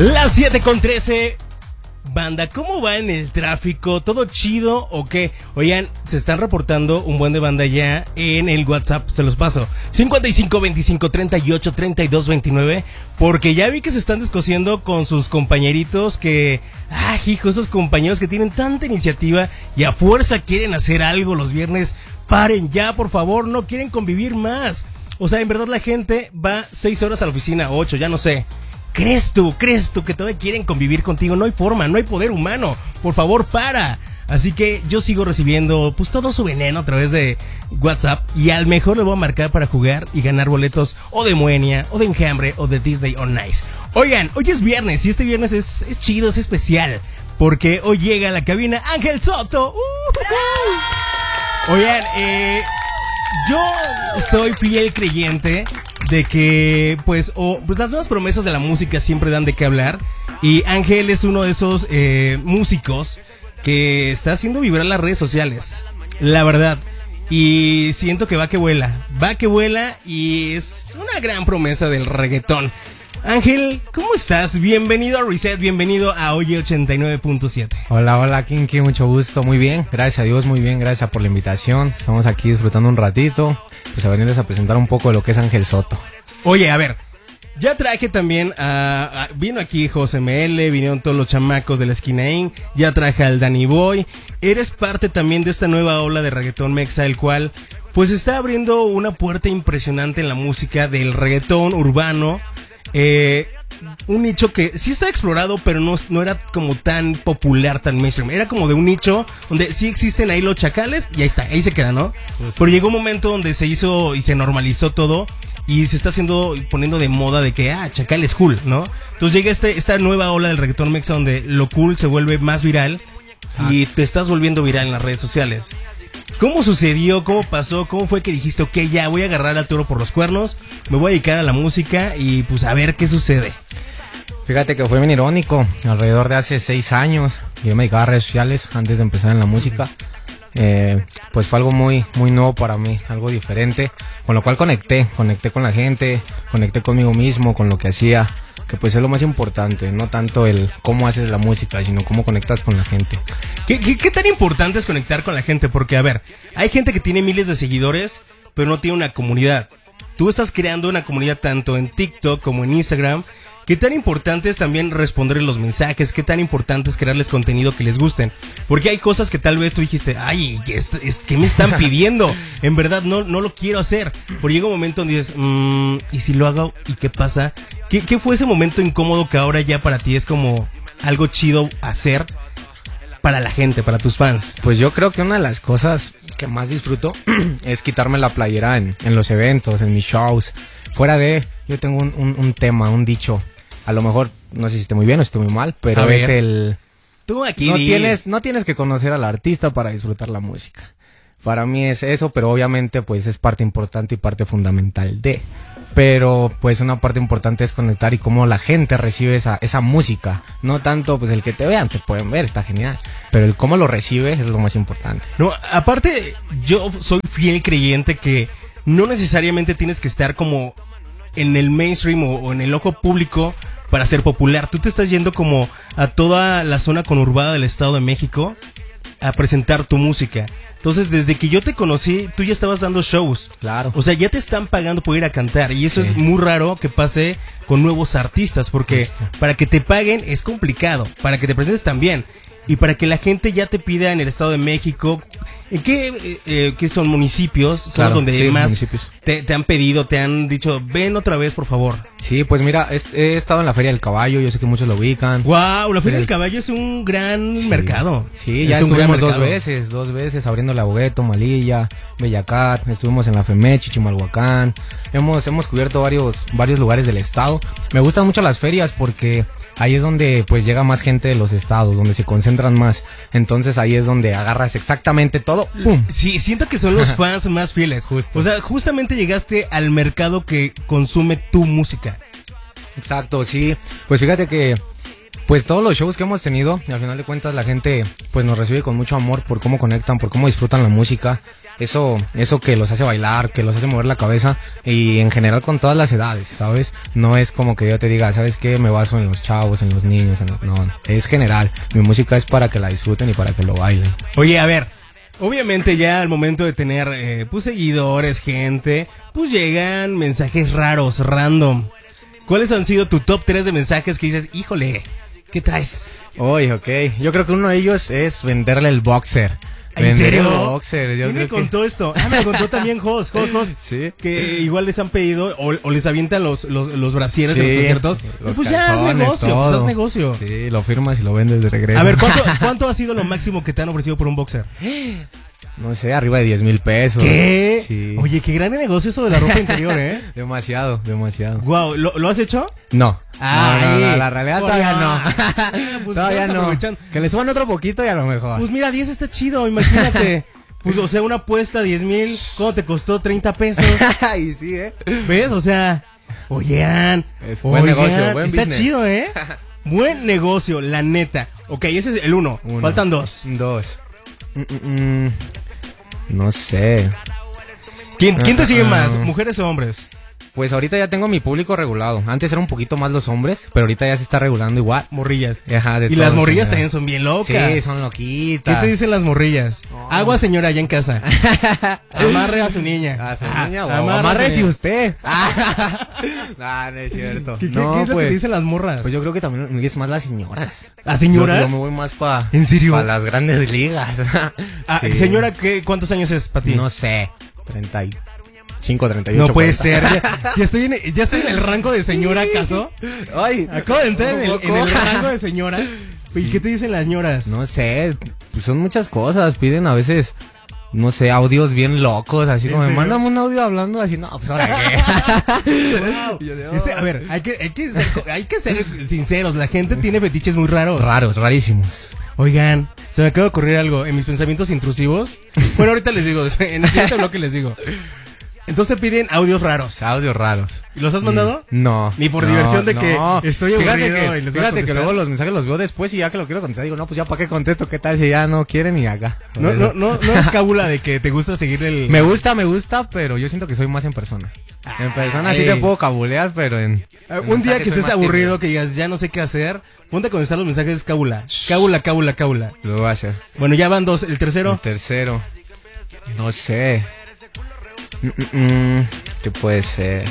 Las 7:13. Banda, ¿cómo va en el tráfico? ¿Todo chido o qué? Oigan, se están reportando un buen de banda ya en el WhatsApp, se los paso. 55 25 38 32 29. Porque ya vi que se están descosiendo con sus compañeritos que... hijo, esos compañeros que tienen tanta iniciativa y a fuerza quieren hacer algo los viernes. Paren ya, por favor, no quieren convivir más. O sea, en verdad la gente va 6 horas a la oficina, 8, ya no sé. ¿Crees tú que todavía quieren convivir contigo? No hay forma, no hay poder humano. Por favor, para. Así que yo sigo recibiendo pues todo su veneno a través de WhatsApp. Y al mejor le voy a marcar para jugar y ganar boletos o de Moenia, o de Enjambre, o de Disney on Ice. Oigan, hoy es viernes y este viernes es chido, es especial. Porque hoy llega a la cabina Ángel Soto. Oigan, yo soy fiel creyente de que pues las nuevas promesas de la música siempre dan de qué hablar. Y Ángel es uno de esos músicos que está haciendo vibrar las redes sociales, la verdad. Y siento que va que vuela y es una gran promesa del reggaetón. Ángel, ¿cómo estás? Bienvenido a Reset, bienvenido a Oye 89.7. Hola Kinky, mucho gusto, muy bien, gracias a Dios, muy bien, gracias por la invitación. Estamos aquí disfrutando un ratito, pues a venirles a presentar un poco de lo que es Ángel Soto. Oye, a ver, ya traje también vino aquí José ML, vinieron todos los chamacos de la esquina IN, ya traje al Danny Boy. Eres parte también de esta nueva ola de reggaetón mexa, el cual pues está abriendo una puerta impresionante en la música del reggaetón urbano. Un nicho que sí está explorado, pero no era como tan popular, tan mainstream. Era como de un nicho donde sí existen ahí los chacales y ahí se queda, ¿no? Pues sí. Pero llegó un momento donde se hizo y se normalizó todo y se está poniendo de moda de que chacal es cool, ¿no? Entonces llega esta nueva ola del reggaetón mexa donde lo cool se vuelve más viral y te estás volviendo viral en las redes sociales. ¿Cómo sucedió? ¿Cómo pasó? ¿Cómo fue que dijiste, ok, ya voy a agarrar al toro por los cuernos, me voy a dedicar a la música y pues a ver qué sucede? Fíjate que fue bien irónico, alrededor de hace 6 años, yo me dedicaba a redes sociales antes de empezar en la música. Pues fue algo muy, muy nuevo para mí, algo diferente, con lo cual conecté con la gente, conecté conmigo mismo, con lo que hacía, que pues es lo más importante, no tanto el cómo haces la música, sino cómo conectas con la gente. ¿Qué tan importante es conectar con la gente? Porque, a ver, hay gente que tiene miles de seguidores, pero no tiene una comunidad. Tú estás creando una comunidad tanto en TikTok como en Instagram. ¿Qué tan importante es también responderles los mensajes? ¿Qué tan importante es crearles contenido que les gusten? Porque hay cosas que tal vez tú dijiste, ¿qué me están pidiendo? En verdad no lo quiero hacer. Pero llega un momento donde dices, ¿y si lo hago? ¿Y qué pasa? ¿Qué fue ese momento incómodo que ahora ya para ti es como algo chido hacer para la gente, para tus fans? Pues yo creo que una de las cosas que más disfruto es quitarme la playera en los eventos, en mis shows. Fuera de, yo tengo un tema, un dicho. A lo mejor, no sé si esté muy bien o esté muy mal, pero es el... Tú aquí no tienes que conocer al artista para disfrutar la música. Para mí es eso, pero obviamente pues es parte importante y parte fundamental de... Pero pues una parte importante es conectar y cómo la gente recibe esa música. No tanto pues el que te vean, te pueden ver, está genial. Pero el cómo lo recibe es lo más importante. No, aparte yo soy fiel creyente que no necesariamente tienes que estar como en el mainstream o en el ojo público para ser popular. Tú te estás yendo como a toda la zona conurbada del Estado de México a presentar tu música. Entonces, desde que yo te conocí, tú ya estabas dando shows. Claro. O sea, ya te están pagando por ir a cantar. Y eso es muy raro que pase con nuevos artistas. Porque para que te paguen es complicado. Para que te presentes también. Y para que la gente ya te pida en el Estado de México. ¿En qué son municipios? Son claro, donde más te han pedido, te han dicho, ven otra vez, por favor. Sí, pues mira, he estado en la Feria del Caballo, yo sé que muchos lo ubican. Wow, la Feria del Caballo es un gran mercado. Sí, ya estuvimos dos veces abriendo la Bogueto, Malilla, Bellacat, estuvimos en la FEMECH, Chimalhuacán. Hemos cubierto varios lugares del estado. Me gustan mucho las ferias porque ahí es donde pues llega más gente de los estados, donde se concentran más. Entonces ahí es donde agarras exactamente todo. ¡Pum! Sí, siento que son los fans más fieles. Justo. O sea, justamente llegaste al mercado que consume tu música. Exacto, sí. Pues fíjate que Pues todos los shows que hemos tenido, y al final de cuentas la gente pues nos recibe con mucho amor por cómo conectan, por cómo disfrutan la música. Eso que los hace bailar, que los hace mover la cabeza, y en general con todas las edades, ¿sabes? No es como que yo te diga, ¿sabes qué? Me baso en los chavos, en los niños, no, es general. Mi música es para que la disfruten y para que lo bailen. Oye, a ver, obviamente ya al momento de tener pues seguidores, gente, pues llegan mensajes raros, random. ¿Cuáles han sido tu top 3 de mensajes que dices, híjole, ¿qué traes? Oye, ok, yo creo que uno de ellos es venderle el boxer. ¿En serio? Boxer, ¿Quién me contó esto? Ah, me lo contó también Jos. Sí. Que igual les han pedido o les avientan los brasieres Sí, en los conciertos. los Y pues ya es negocio, todo. pues haz negocio. Sí, lo firmas y lo vendes de regreso. A ver, ¿cuánto ha sido lo máximo que te han ofrecido por un boxer? No sé, arriba de 10,000 pesos. ¿Qué? Sí. Oye, qué gran negocio eso de la ropa interior, ¿eh? Demasiado. Guau, ¿lo has hecho? No. Ay, No, la realidad todavía no. Pues Todavía estás no. aprovechando. Que le suban otro poquito y a lo mejor. Pues mira, 10 está chido, imagínate. Pues, o sea, una apuesta 10,000, ¿cómo te costó? 30 pesos. Ay, sí, ¿Ves? O sea, oigan. Es buen negocio, buen está business. chido, ¿eh? Buen negocio, la neta. Ok, ese es el uno. Faltan dos. No sé. ¿Quién te sigue más, mujeres o hombres? Pues ahorita ya tengo mi público regulado. Antes era un poquito más los hombres, pero ahorita ya se está regulando igual. Morrillas. Ajá, de Y todo las en morrillas general. también son bien locas. Sí, son loquitas. ¿Qué te dicen las morrillas? Agua, señora, allá en casa. Amarre a su niña. Ah, su niña, amarre a su amarre si niña. usted. No es cierto. ¿Qué No, es lo que pues, te dicen las morras? pues yo creo que también es más las señoras. ¿Las señoras? Yo me voy más para ¿En serio? las grandes ligas. Sí. Señora, ¿cuántos años es para ti? No sé, 35, 38. No puede 40. ser. Ya estoy en el rango de señora, ¿acaso? Ay, Acabo de entrar en un poco. el rango de señora. ¿Y qué te dicen las señoras? No sé, pues son muchas cosas. Piden a veces, no sé, audios bien locos. Así como, me mandan un audio hablando así, no, pues ahora qué. Wow. A ver, hay que ser sinceros. La gente tiene fetiches muy raros. Raros, rarísimos. Oigan, se me acaba de ocurrir algo. En mis pensamientos intrusivos. Bueno, ahorita les digo, en el siguiente bloque les digo. Entonces piden audios raros. Audios raros. ¿Y los has mandado? No. Ni por no, diversión de que no. estoy aburrido y les voy a Fíjate que contestar. luego los mensajes los veo después y ya que lo quiero contestar digo, no, pues ya para qué contesto, qué tal si ya no quieren y acá. No es cábula de que te gusta seguir el... Me gusta, pero yo siento que soy más en persona. En persona sí te puedo cabulear, pero en Un día mensaje que soy estés más aburrido, tímido. que digas, ya no sé qué hacer, ponte a contestar los mensajes cábula. Cábula. Lo voy a hacer. Bueno, ya van dos. ¿El tercero? El tercero. No sé. ¿Qué puede ser?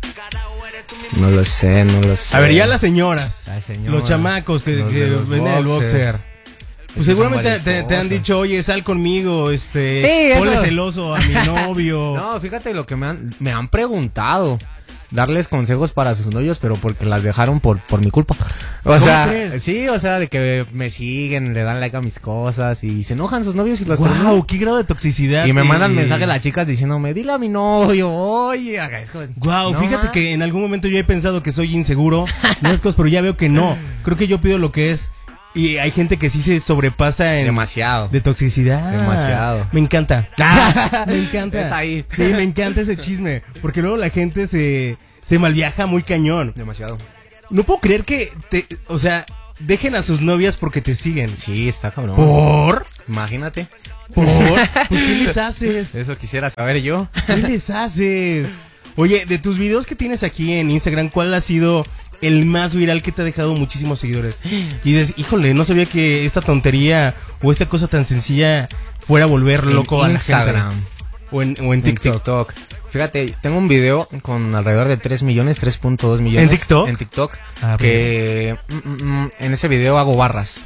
No lo sé. A ver, ya las señoras. Las señoras, Los chamacos que los de los venden el boxers. boxer. Pues Es que son seguramente varias te han cosas. dicho, oye, sal conmigo, Sí, ponle eso. celoso a mi novio. No, fíjate lo que me han preguntado. Darles consejos para sus novios, pero porque las dejaron por mi culpa. O ¿Cómo sea, crees? sí, o sea, de que me siguen, le dan like a mis cosas y se enojan sus novios y los Wow, terminan. qué grado de toxicidad. Y me mandan mensajes las chicas diciéndome, dile a mi novio, oye, acá es como, Wow, no, fíjate ma. que en algún momento yo he pensado que soy inseguro, no es cosa, pero ya veo que no. Creo que yo pido lo que es. Y hay gente que sí se sobrepasa en... Demasiado. De toxicidad. Demasiado. Me encanta. Me encanta. Es ahí. Sí, me encanta ese chisme. Porque luego la gente se malviaja muy cañón. Demasiado. No puedo creer que o sea, dejen a sus novias porque te siguen. Sí, está cabrón. ¿Por? Imagínate. Pues ¿qué les haces? Eso quisiera saber yo. ¿Qué les haces? Oye, de tus videos que tienes aquí en Instagram, ¿cuál ha sido el más viral que te ha dejado muchísimos seguidores? Y dices, híjole, no sabía que esta tontería o esta cosa tan sencilla fuera a volver loco a la Instagram. gente. O en TikTok. Fíjate, tengo un video con alrededor de 3 millones, 3.2 millones. ¿En TikTok? En TikTok. Ah, que en ese video hago barras.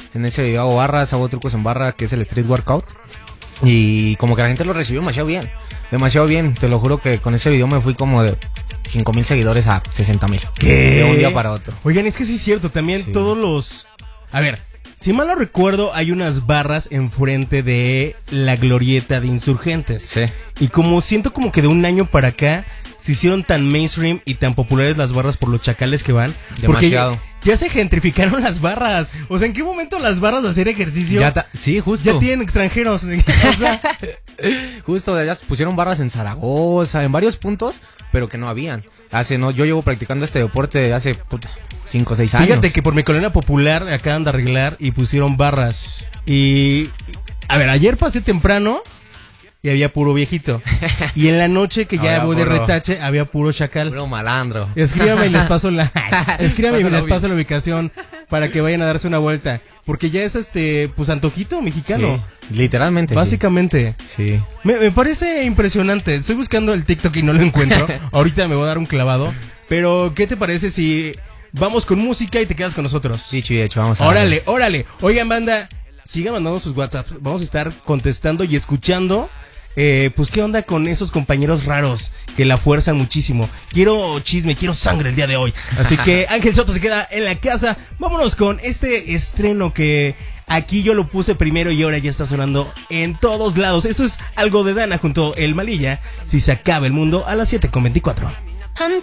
Hago trucos en barra, que es el street workout. Y como que la gente lo recibió demasiado bien. Demasiado bien. Te lo juro que con ese video me fui como de 5,000 seguidores a 60,000. ¿Qué? De un día para otro. Oigan, es que sí es cierto, también Sí. todos los... A ver, si mal no recuerdo, hay unas barras enfrente de la glorieta de Insurgentes. Sí. Y como siento como que de un año para acá se hicieron tan mainstream y tan populares las barras por los chacales que van. Porque Demasiado. ya se gentrificaron las barras. O sea, ¿en qué momento las barras de hacer ejercicio Sí, justo. ya tienen extranjeros? O sea, Justo, ya pusieron barras en Zaragoza, en varios puntos, pero que no habían. Yo llevo practicando este deporte hace 5 o 6 años. Fíjate que por mi colonia popular acaban de arreglar y pusieron barras. Y a ver, ayer pasé temprano y había puro viejito. Y en la noche que ya voy de retache, había puro chacal. Puro malandro. Escríbame y les paso la paso la ubicación para que vayan a darse una vuelta. Porque ya es pues antojito mexicano. Sí, literalmente. Básicamente. Sí. Me parece impresionante. Estoy buscando el TikTok y no lo encuentro. Ahorita me voy a dar un clavado. Pero, ¿qué te parece si vamos con música y te quedas con nosotros? Dicho y hecho, vamos a Órale. Oigan, banda, sigan mandando sus WhatsApps. Vamos a estar contestando y escuchando. Pues qué onda con esos compañeros raros que la fuerzan muchísimo. Quiero chisme, quiero sangre el día de hoy. Así que Ángel Soto se queda en la casa. Vámonos con este estreno que aquí yo lo puse primero y ahora ya está sonando en todos lados. Esto es algo de Dana junto a El Malilla. Si se acaba el mundo a las 7:24.